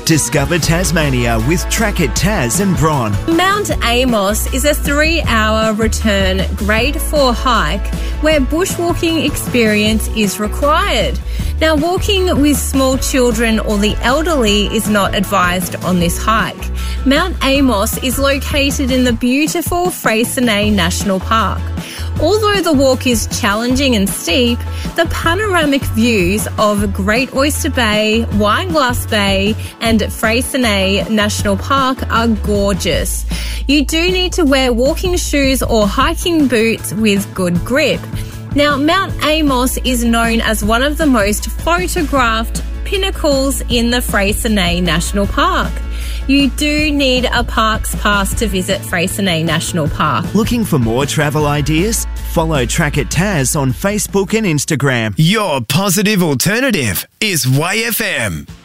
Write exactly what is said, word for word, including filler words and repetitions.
Discover Tasmania with Track It Tas and Bron. Mount Amos is a three-hour return grade four hike where bushwalking experience is required. Now, walking with small children or the elderly is not advised on this hike. Mount Amos is located in the beautiful Freycinet National Park. Although the walk is challenging and steep, the panoramic views of Great Oyster Bay, Wineglass Bay and Freycinet National Park are gorgeous. You do need to wear walking shoes or hiking boots with good grip. Now, Mount Amos is known as one of the most photographed pinnacles in the Freycinet National Park. You do need a parks pass to visit Freycinet National Park. Looking for more travel ideas? Follow Track It Tas on Facebook and Instagram. Your positive alternative is Y F M.